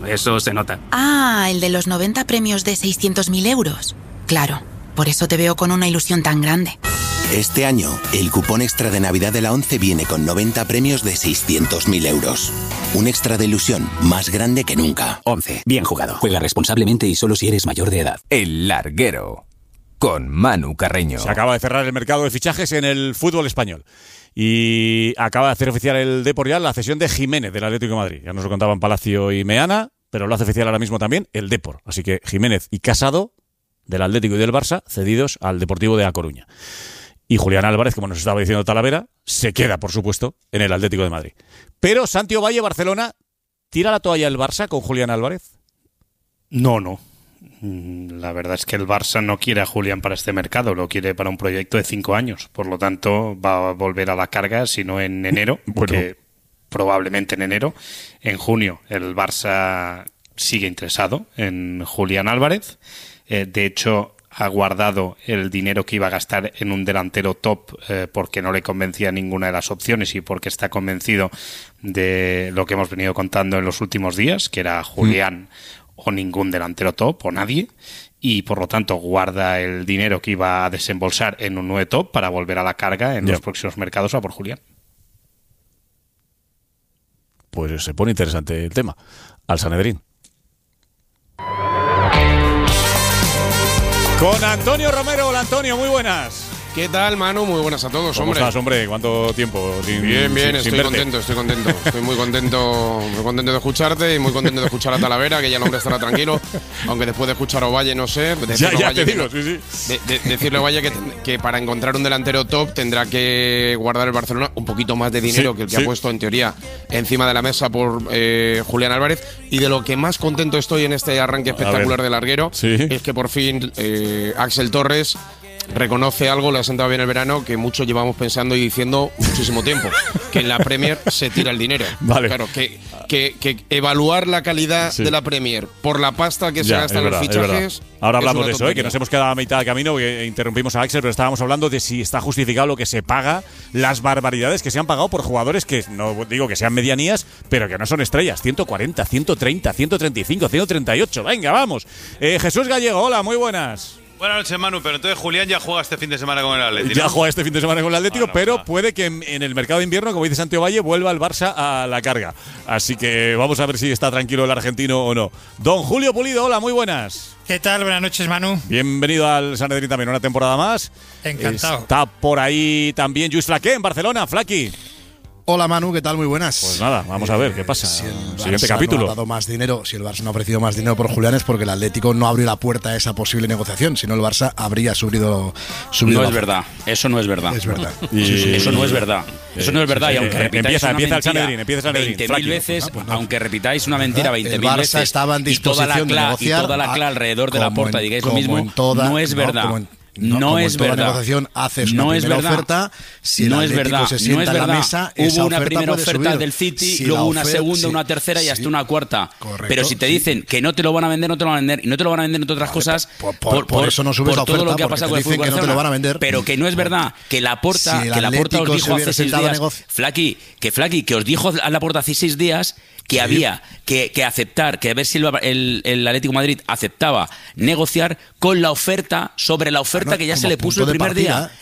Eso se nota. Ah, el de los 90 premios de 600.000 euros. Claro, por eso te veo con una ilusión tan grande. Este año, el cupón extra de Navidad de la ONCE viene con 90 premios de 600.000 euros. Un extra de ilusión más grande que nunca. ONCE. Bien jugado. Juega responsablemente y solo si eres mayor de edad. El Larguero, con Manu Carreño. Se acaba de cerrar el mercado de fichajes en el fútbol español. Y acaba de hacer oficial el Depor ya la cesión de Jiménez del Atlético de Madrid. Ya nos lo contaban Palacio y Meana, pero lo hace oficial ahora mismo también el Depor. Así que Jiménez y Casado, del Atlético y del Barça, cedidos al Deportivo de A Coruña. Y Julián Álvarez, como nos estaba diciendo Talavera, se queda, por supuesto, en el Atlético de Madrid. Pero Santi Ovalle, Barcelona, ¿tira la toalla el Barça con Julián Álvarez? No. La verdad es que el Barça no quiere a Julián para este mercado, lo quiere para un proyecto de 5 años. Por lo tanto, va a volver a la carga, si no en enero, porque probablemente en enero. En junio, el Barça sigue interesado en Julián Álvarez. De hecho, ha guardado el dinero que iba a gastar en un delantero top porque no le convencía ninguna de las opciones y porque está convencido de lo que hemos venido contando en los últimos días, que era Julián o ningún delantero top o nadie, y por lo tanto guarda el dinero que iba a desembolsar en un 9 top para volver a la carga en los próximos mercados a por Julián. Pues se pone interesante el tema. Al Sanedrín. Con Antonio Romero. Hola, Antonio, muy buenas. ¿Qué tal, Manu? Muy buenas a todos, ¿Cómo estás, hombre? ¿Cuánto tiempo? Bien, estoy contento. Estoy muy contento de escucharte y muy contento de escuchar a Talavera, que ya el hombre estará tranquilo, aunque después de escuchar a Ovalle, no sé. Ya te digo, sí. Decirle a Ovalle que para encontrar un delantero top tendrá que guardar el Barcelona un poquito más de dinero que el que ha puesto, en teoría, encima de la mesa por Julián Álvarez. Y de lo que más contento estoy en este arranque espectacular del Larguero es que por fin Axel Torres reconoce algo, le ha sentado bien el verano, que muchos llevamos pensando y diciendo muchísimo tiempo, que en la Premier se tira el dinero. Vale. Claro, que evaluar la calidad de la Premier por la pasta que se gasta en los fichajes. Ahora hablamos de eso, que nos hemos quedado a mitad de camino, que interrumpimos a Axel, pero estábamos hablando de si está justificado lo que se paga, las barbaridades que se han pagado por jugadores que, no digo que sean medianías, pero que no son estrellas. 140, 130, 135, 138. Venga, vamos. Jesús Gallego, hola, muy buenas. Buenas noches, Manu, pero entonces Julián ya juega este fin de semana con el Atlético. Ya juega este fin de semana con el Atlético, pero puede que en el mercado de invierno, como dice Santi Ovalle, vuelva el Barça a la carga. Así que vamos a ver si está tranquilo el argentino o no. Don Julio Pulido, hola, muy buenas. ¿Qué tal? Buenas noches, Manu. Bienvenido al Sanedrín también, una temporada más. Encantado. Está por ahí también Lluís Flaqué en Barcelona. Flaqui. Hola, Manu, ¿qué tal? Muy buenas. Pues nada, vamos a ver qué pasa. Si el Siguiente Barça capítulo. no ha dado más dinero, si el Barça no ha ofrecido más dinero por Julián es porque el Atlético no abrió la puerta a esa posible negociación, si no el Barça habría subido No es verdad, eso no es verdad. Es verdad. Eso no es verdad. Eso no es verdad, y aunque repitáis empieza el Sanedrín, 20.000 veces, aunque repitáis una mentira 20.000 veces, el Barça estaba en disposición de negociar y toda la clave alrededor de la puerta digáis lo mismo, no es verdad. No es verdad. La negociación haces una primera oferta, si el Atlético se sienta en la mesa, hubo una primera oferta del City, luego una segunda, una tercera y hasta una cuarta. Correcto, pero si te dicen que no te lo van a vender, no te lo van a vender, y no te lo van a vender entre otras cosas, por eso no subes la oferta, todo lo que ha pasado con el fútbol que no te lo van a vender. Pero que no es verdad, que Laporta os dijo hace 6 días, Flaqui, que os dijo a Laporta hace 6 días que había que aceptar, que a ver si el Atlético de Madrid aceptaba negociar con la oferta, sobre la oferta que ya se le puso el primer día.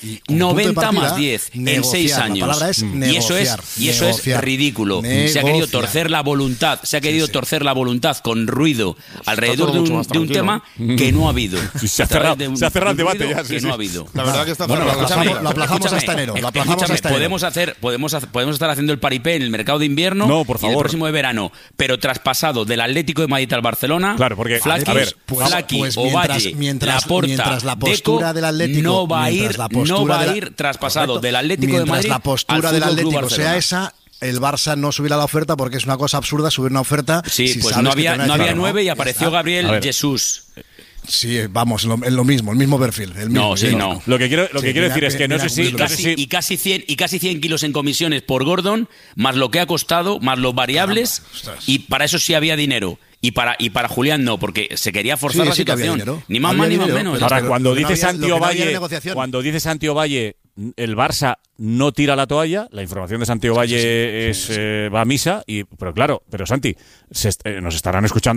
90 más 10 en 6 años. Y eso es ridículo. Se ha querido torcer la voluntad, con ruido alrededor de un tema que no ha habido. Se ha cerrado el debate ya. Que no ha habido. La verdad que está cerrado. Lo aplazamos hasta enero. Podemos estar haciendo el paripé en el mercado de invierno, no, por favor, y el próximo de verano, pero traspasado del Atlético de Madrid al Barcelona. Claro, porque Flaqui, Ovalle, Laporta, la postura del Atlético no va a ir traspasado del Atlético de Madrid la postura al del Fútbol Club Atlético Barcelona. sea esa. El Barça no subirá la oferta porque es una cosa absurda subir una oferta. Sí, si pues no había 9 y apareció Gabriel Jesús. Sí, vamos, en lo mismo, el mismo perfil. No. Lo que quiero decir es que no sé si... Y casi 100 kilos en comisiones por Gordon, más lo que ha costado, más los variables, y para eso sí había dinero. Y para Julián no, porque se quería forzar la situación. Ni más ni más menos. Ahora, cuando dice Santi Ovalle, el Barça no tira la toalla, la información de Santiago Valle va a misa, pero claro, pero Santi, nos estarán escuchando